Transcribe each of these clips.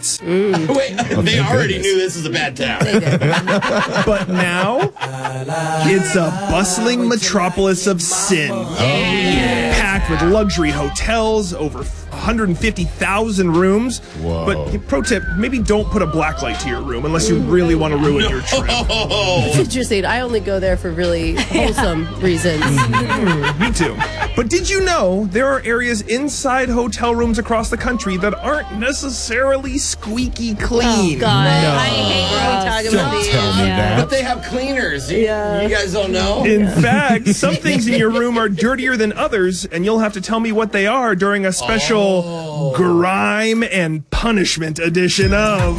seats. Wait, they already knew this is a bad town. But now, it's a bustling metropolis of sin. Packed with luxury hotels, over 150,000 rooms. Whoa. But pro tip, maybe don't put a black light to your room unless you really want to ruin your trip. It's interesting. I only go there for really wholesome reasons. Me too. But did you know there are areas inside hotel rooms across the country that aren't necessarily squeaky clean? Oh, God. No. I hate when we talk about Don't these. tell me that. But they have cleaners. You guys don't know? In fact, some things in your room are dirtier than others, and you'll have to tell me what they are during a special grime and punishment edition of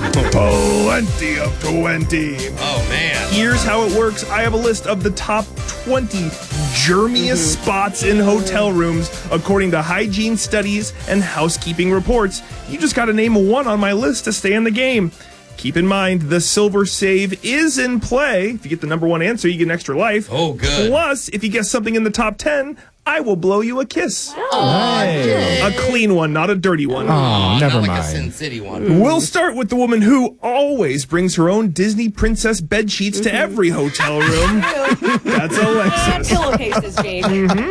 Plenty of 20. Oh, man. Here's how it works. I have a list of the top 20 germiest spots in hotel rooms according to hygiene studies and housekeeping reports. You just got to name one on my list to stay in the game. Keep in mind, the silver save is in play. If you get the number one answer, you get an extra life. Oh, good. Plus, if you guess something in the top 10, I will blow you a kiss. Hey. A clean one, not a dirty one. Oh, never Not like a Sin mind. City one. We'll start with the woman who always brings her own Disney princess bed sheets to every hotel room. That's Alexis. Pillowcases, Jake.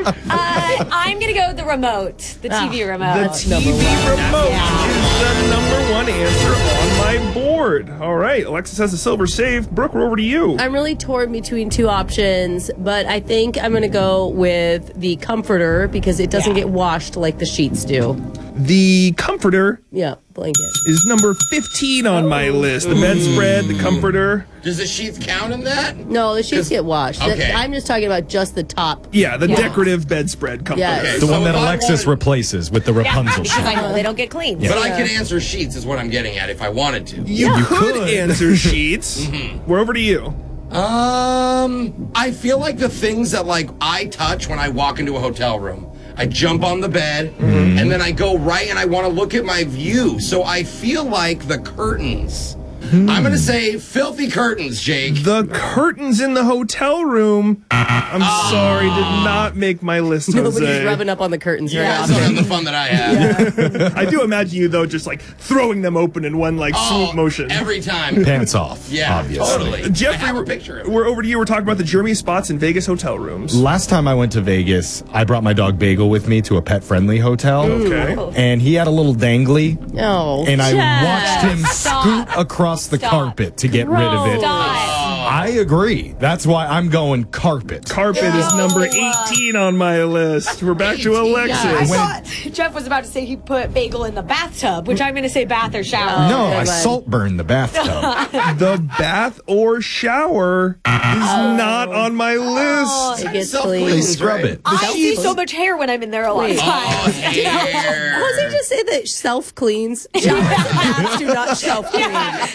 I'm going to go with the remote, the TV remote. The TV remote is the number one answer on my board. All right, Alexis has a silver save. Brooke, we're over to you. I'm really torn between two options, but I think I'm going to go with the comforter because it doesn't get washed like the sheets do. The comforter Yeah, blanket. is number 15 on my list. The bedspread, the comforter. Does the sheets count in that? No, the sheets get washed. Okay. I'm just talking about just the top. Yeah, the decorative bedspread comforter. Yes. Okay, The so one that if I Alexis wanted- replaces with the Rapunzel Because I sheet. know they don't get clean. But I can answer sheets is what I'm getting at if I wanted to. You could answer sheets. We're over to you. I feel like the things that like I touch when I walk into a hotel room. I jump on the bed and then I go right and I want to look at my view. So I feel like the curtains. I'm going to say filthy curtains, Jake. The curtains in the hotel room, I'm sorry, did not make my list, Nobody's Jose. rubbing up on the curtains You very guys don't have often. the fun that I have. I do imagine you, though, just like throwing them open in one like swoop motion. Every time. Pants off, Yeah, obviously. totally. Jeffrey, I have a picture of it. we're over to you. We're talking about the germy spots in Vegas hotel rooms. Last time I went to Vegas, I brought my dog Bagel with me to a pet-friendly hotel. Okay. And he had a little dangly, No. and I Jeff, watched him stop. scoot across the Stop. carpet to get rid of it. Stop. I agree. That's why I'm going carpet. Carpet is number 18 on my list. We're back to 18, Alexis. I thought Jeff was about to say he put Bagel in the bathtub, which I'm going to say bath or shower. No, good I one. salt burned the bathtub. The bath or shower is not on my list. It gets Self-clean. They clean. scrub it. I see so much hair when I'm in there a lot of Wait. times. Hair. Was he just say that self cleans? Showers and baths do not self clean.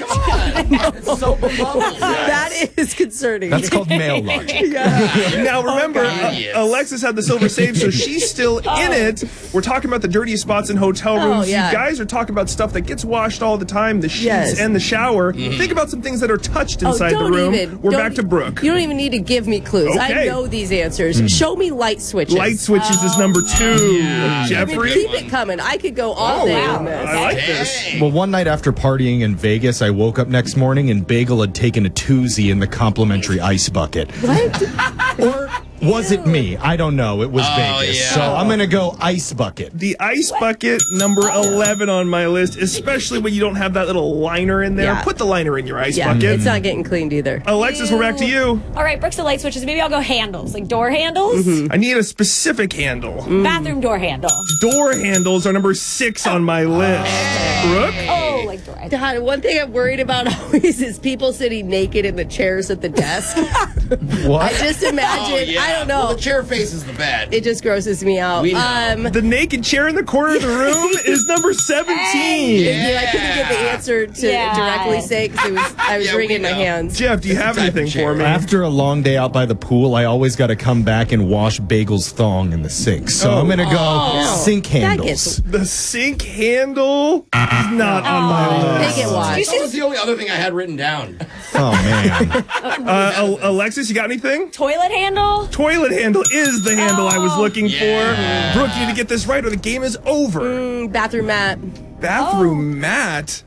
It's so bubbles. That is concerning. That's called male logic. Now remember, Idiots. Alexis had the silver save, so she's still in it. We're talking about the dirtiest spots in hotel rooms. Oh, yeah. You guys are talking about stuff that gets washed all the time, the sheets Yes. and the shower. Think about some things that are touched inside the don't room. even. We're Don't- back to Brooke. You don't even need to give me clues. I Okay. know these answers. Show me light switches. Light switches is number 2. Jeffrey? Keep it coming. I could go all day wow. on this. I like this. Dang. Well, one night after partying in Vegas, I woke up next morning and Bagel had taken a toozy in the complimentary ice bucket. What? Or was it me? I don't know. It was Vegas. yeah. So I'm going to go ice bucket. The ice bucket, number 11 on my list, especially when you don't have that little liner in there. Yeah. Put the liner in your ice Yeah, bucket. it's not getting cleaned either. Alexis, we're back to you. All right, Brooks, the light switches. Maybe I'll go handles, like door handles. I need a specific handle. Bathroom door handle. Door handles are number 6 on my list. Brooke? Oh, like door handle. God, one thing I'm worried about always is people sitting naked in the chairs at the desk. What? I just imagine, I don't know. Well, the chair faces the bed. It just grosses me out. We know. The naked chair in the corner of the room is number 17. I couldn't get the answer to Yeah. directly say because I was Yeah, we wringing my know. hands. Jeff, do you have type of anything chair. for me? After a long day out by the pool, I always got to come back and wash Bagel's thong in the sink. So I'm going to go sink handles. The sink handle is not on my They list. get washed. That was the only other thing I had written down. Oh, man. Alexis, you got anything? Toilet handle. Toilet handle is the handle I was looking Yeah. for. Brooke, you need to get this right or the game is over. Bathroom mat. Bathroom mat.